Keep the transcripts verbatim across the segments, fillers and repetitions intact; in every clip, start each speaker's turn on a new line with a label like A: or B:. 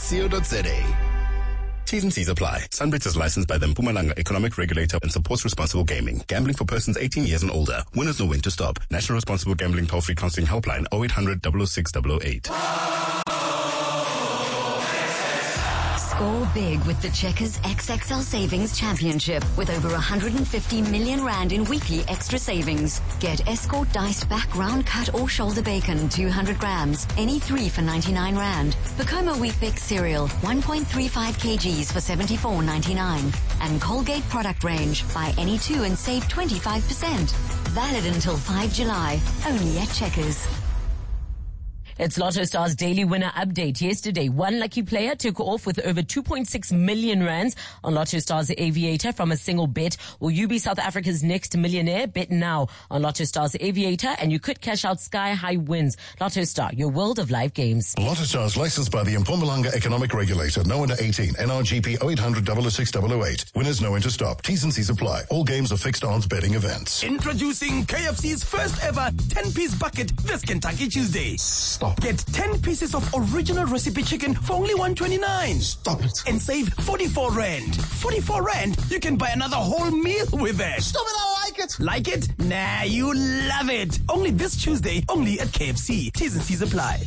A: co dot za. T's and C's apply. Sunbet is licensed by the Mpumalanga Economic Regulator and supports responsible gaming. Gambling for persons eighteen years and older. Winners know when to stop. National Responsible Gambling Toll-Free Counseling Helpline oh eight hundred, double oh six, double oh eight.
B: Score big with the Checkers X X L Savings Championship with over one hundred fifty million rand in weekly extra savings. Get Escort diced back round cut or shoulder bacon two hundred grams, any three for ninety-nine rand. Pacoma Weet-Bix cereal one point three five kilograms for seventy-four ninety-nine. And Colgate product range, buy any two and save twenty-five percent. Valid until the fifth of July, only at Checkers.
C: It's Lotto Star's daily winner update. Yesterday, one lucky player took off with over two point six million rands on Lotto Star's Aviator from a single bet. Will you be South Africa's next millionaire? Bet now on Lotto Star's Aviator and you could cash out sky-high wins. Lotto Star, your world of live games.
D: Lotto Star's licensed by the Mpumalanga Economic Regulator. No under eighteen. N R G P oh eight hundred, double oh six, double oh eight. Winners know when to stop. T's and C's apply. All games are fixed odds betting events.
E: Introducing K F C's first ever ten-piece bucket this Kentucky Tuesday.
D: Stop.
E: Get ten pieces of original recipe chicken for only one twenty-nine.
D: Stop it.
E: And save forty-four rand. forty-four rand, you can buy another whole meal with it.
D: Stop it, I like it.
E: Like it? Nah, you love it. Only this Tuesday, only at K F C. T's and C's apply.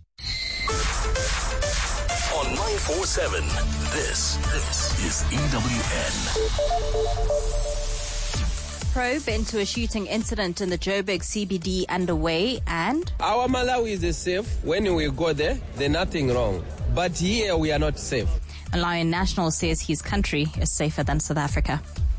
A: On nine four seven, this, this is E W N.
F: Probe into a shooting incident in the Joburg C B D underway, and
G: our Malawi is safe. When we go there, there's nothing wrong. But here we are not safe.
F: A Malawian national says his country is safer than South Africa.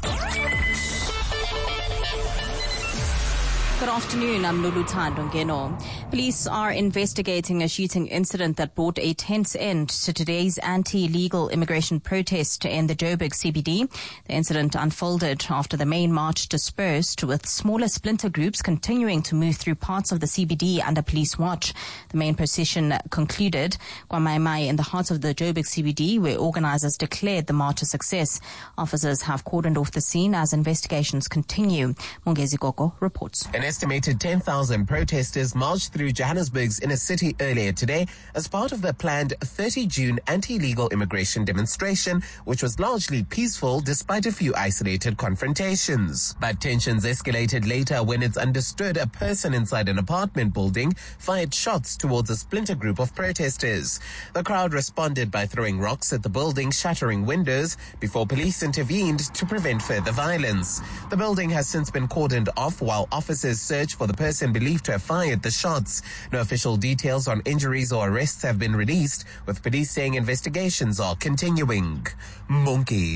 F: Good afternoon, I'm Lulu Tandongeno. Police are investigating a shooting incident that brought a tense end to today's anti-illegal immigration protest in the Joburg C B D. The incident unfolded after the main march dispersed, with smaller splinter groups continuing to move through parts of the C B D under police watch. The main procession concluded KwaMai in the heart of the Joburg C B D, where organizers declared the march a success. Officers have cordoned off the scene as investigations continue. Mongezi Koko reports.
H: An estimated ten thousand protesters marched through Johannesburg's inner city earlier today as part of the planned thirtieth of June anti-illegal immigration demonstration, which was largely peaceful despite a few isolated confrontations. But tensions escalated later when it's understood a person inside an apartment building fired shots towards a splinter group of protesters. The crowd responded by throwing rocks at the building, shattering windows, before police intervened to prevent further violence. The building has since been cordoned off while officers search for the person believed to have fired the shots. No official details on injuries or arrests have been released, with police saying investigations are continuing. Monkey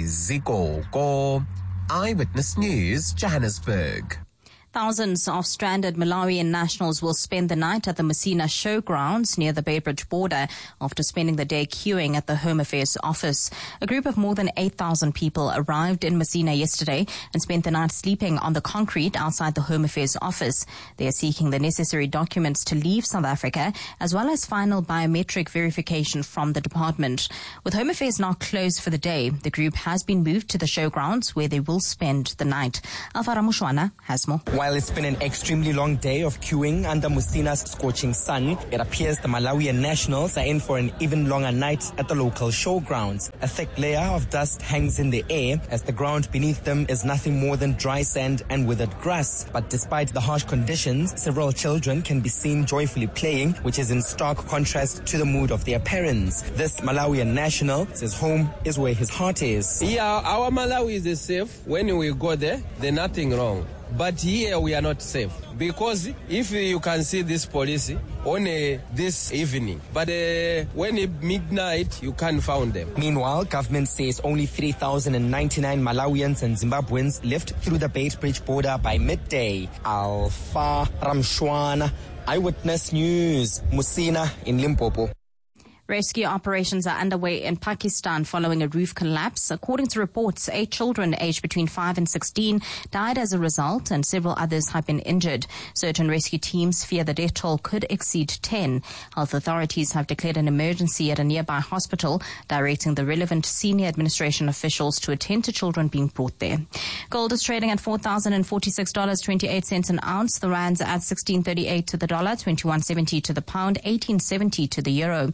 H: Ziko, Eyewitness News, Johannesburg.
F: Thousands of stranded Malawian nationals will spend the night at the Messina Showgrounds near the Beitbridge border after spending the day queuing at the Home Affairs office. A group of more than eight thousand people arrived in Messina yesterday and spent the night sleeping on the concrete outside the Home Affairs office. They are seeking the necessary documents to leave South Africa, as well as final biometric verification from the department. With Home Affairs now closed for the day, the group has been moved to the Showgrounds, where they will spend the night. Alvaro Mushwana has more.
I: While it's been an extremely long day of queuing under Messina's scorching sun, it appears the Malawian nationals are in for an even longer night at the local showgrounds. A thick layer of dust hangs in the air as the ground beneath them is nothing more than dry sand and withered grass. But despite the harsh conditions, several children can be seen joyfully playing, which is in stark contrast to the mood of their parents. This Malawian national says home is where his heart is.
G: Yeah, our Malawi is safe. When we go there, there's nothing wrong. But here we are not safe, because if you can see this police only this evening, but uh, when it's midnight, you can't find them.
I: Meanwhile, government says only three thousand ninety-nine Malawians and Zimbabweans left through the Beitbridge border by midday. Alpha Ramshwana, Eyewitness News, Messina in Limpopo.
F: Rescue operations are underway in Pakistan following a roof collapse. According to reports, eight children aged between five and sixteen died as a result, and several others have been injured. Search and rescue teams fear the death toll could exceed ten. Health authorities have declared an emergency at a nearby hospital, directing the relevant senior administration officials to attend to children being brought there. Gold is trading at four thousand forty-six dollars and twenty-eight cents an ounce. The rands are at sixteen thirty-eight to the dollar, twenty-one seventy to the pound, eighteen seventy to the euro. Bring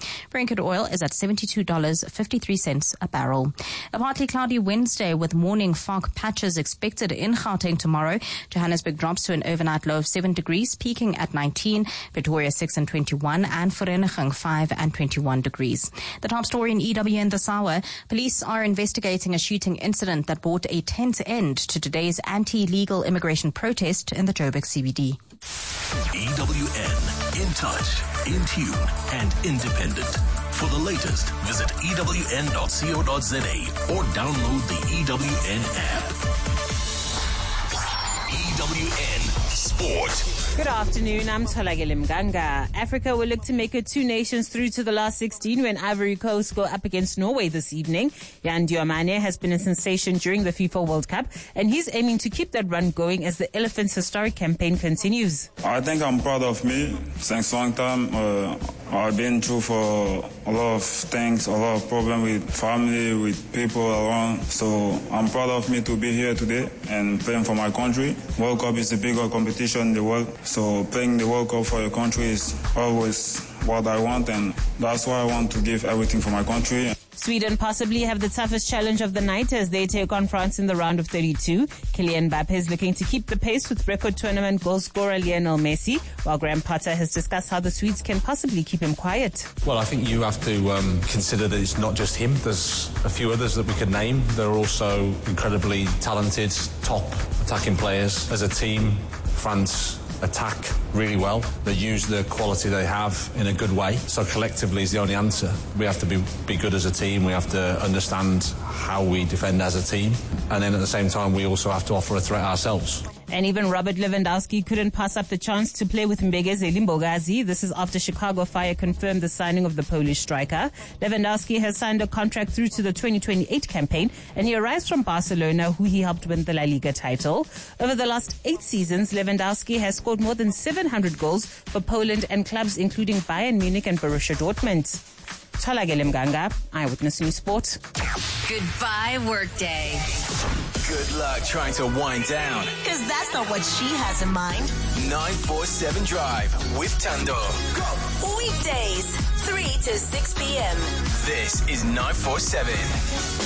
F: Brent crude oil is at seventy-two dollars and fifty-three cents a barrel. A partly cloudy Wednesday with morning fog patches expected in Gauteng tomorrow. Johannesburg drops to an overnight low of seven degrees, peaking at nineteen. Pretoria six and twenty-one, and Vereeniging five and twenty-one degrees. The top story in E W N this hour. Police are investigating a shooting incident that brought a tense end to today's anti-legal immigration protest in the Joburg C B D.
J: E W N, in touch, in tune, and independent. For the latest, visit E W N dot co dot za or download the E W N app. E W N Sport.
C: Good afternoon, I'm Tolagele Mganga. Africa will look to make it two nations through to the last sixteen when Ivory Coast go up against Norway this evening. Jan Diomane has been a sensation during the FIFA World Cup, and he's aiming to keep that run going as the Elephants' historic campaign continues.
K: I think I'm proud of me. Since long time, uh, I've been through for a lot of things, a lot of problems with family, with people around. So I'm proud of me to be here today and playing for my country. World Cup is the bigger competition in the world. So playing the World Cup for your country is always what I want, and that's why I want to give everything for my country.
C: Sweden possibly have the toughest challenge of the night as they take on France in the round of thirty-two. Kylian Mbappe is looking to keep the pace with record tournament goal scorer Lionel Messi, while Graham Potter has discussed how the Swedes can possibly keep him quiet.
L: Well, I think you have to um, consider that it's not just him. There's a few others that we could name. They're also incredibly talented, top attacking players. As a team, France attack really well. They use the quality they have in a good way. So collectively is the only answer. We have to be, be good as a team. We have to understand how we defend as a team. And then at the same time, we also have to offer a threat ourselves.
C: And even Robert Lewandowski couldn't pass up the chance to play with Mbegezeli Mbogazi. This is after Chicago Fire confirmed the signing of the Polish striker. Lewandowski has signed a contract through to the twenty twenty-eight campaign, and he arrives from Barcelona, who he helped win the La Liga title. Over the last eight seasons, Lewandowski has scored more than seven hundred goals for Poland and clubs including Bayern Munich and Borussia Dortmund. Tolagele Mganga, Eyewitness News Sport.
B: Goodbye, workday.
E: Good luck trying to wind down.
M: Because that's not what she has in mind.
E: nine four seven Drive with Tando.
M: Go. Weekdays, three to six p.m.
E: This is nine four seven.